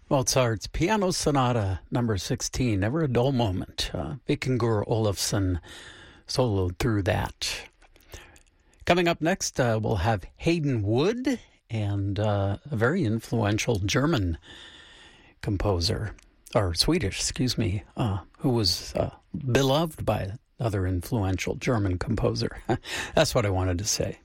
Mozart's Piano Sonata number 16, Never a Dull Moment. Vikingur Olafsson soloed through that. Coming up next, we'll have Hayden Wood and a very influential German composer, or Swedish, excuse me, who was beloved by another influential German composer. That's what I wanted to say.